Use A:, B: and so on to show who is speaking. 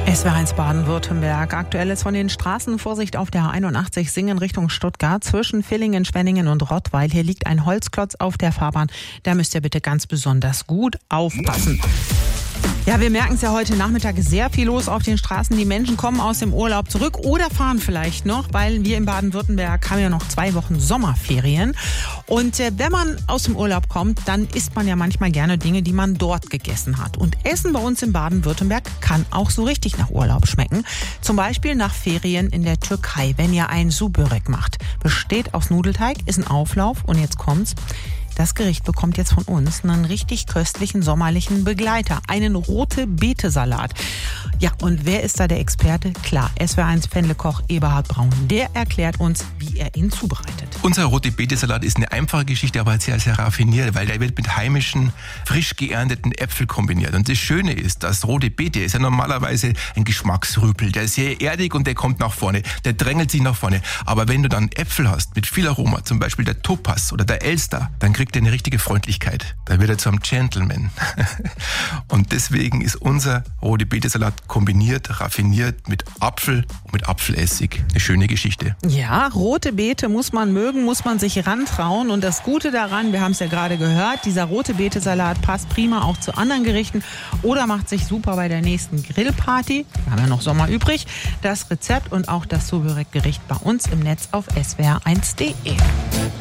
A: SWR1 Baden-Württemberg. Aktuelles von den Straßen. Vorsicht auf der A81 Singen Richtung Stuttgart zwischen Villingen, Schwenningen und Rottweil. Hier liegt ein Holzklotz auf der Fahrbahn. Da müsst ihr bitte ganz besonders gut aufpassen. Ja, wir merken es ja heute Nachmittag sehr viel los auf den Straßen. Die Menschen kommen aus dem Urlaub zurück oder fahren vielleicht noch, weil wir in Baden-Württemberg haben ja noch 2 Wochen Sommerferien. Und wenn man aus dem Urlaub kommt, dann isst man ja manchmal gerne Dinge, die man dort gegessen hat. Und Essen bei uns in Baden-Württemberg kann auch so richtig nach Urlaub schmecken. Zum Beispiel nach Ferien in der Türkei, wenn ihr ein Su Börek macht. Besteht aus Nudelteig, ist ein Auflauf und jetzt kommt's. Das Gericht bekommt jetzt von uns einen richtig köstlichen sommerlichen Begleiter, einen Rote-Beete-Salat. Ja, und wer ist da der Experte? Klar, SWR1-Fendlekoch Eberhard Braun. Der erklärt uns, wie er ihn zubereitet.
B: Unser Rote-Beete-Salat ist eine einfache Geschichte, aber sehr, sehr raffiniert, weil der wird mit heimischen, frisch geernteten Äpfeln kombiniert. Und das Schöne ist, dass Rote Beete ist ja normalerweise ein Geschmacksrüpel. Der ist sehr erdig und der kommt nach vorne. Der drängelt sich nach vorne. Aber wenn du dann Äpfel hast mit viel Aroma, zum Beispiel der Topaz oder der Elster, dann kriegt er eine richtige Freundlichkeit. Da wird er zu einem Gentleman. Und deswegen ist unser Rote-Beete-Salat kombiniert, raffiniert mit Apfel und mit Apfelessig. Eine schöne Geschichte.
A: Ja, rote Beete muss man mögen, muss man sich rantrauen. Und das Gute daran, wir haben es ja gerade gehört, dieser Rote-Beete-Salat passt prima auch zu anderen Gerichten oder macht sich super bei der nächsten Grillparty. Wir haben ja noch Sommer übrig. Das Rezept und auch das Su Börek-Gericht bei uns im Netz auf swr1.de.